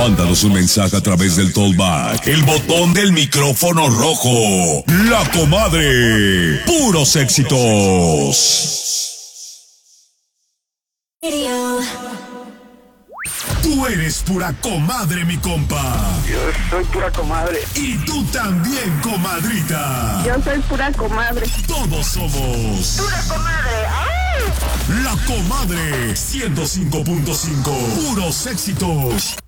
Mándanos un mensaje a través del Tollback, el botón del micrófono rojo. La Comadre. Puros éxitos. Tú eres pura comadre, mi compa. Yo soy pura comadre. Y tú también, comadrita. Yo soy pura comadre. Todos somos ¡Pura comadre! ¡Ay! La Comadre 105.5. Puros éxitos.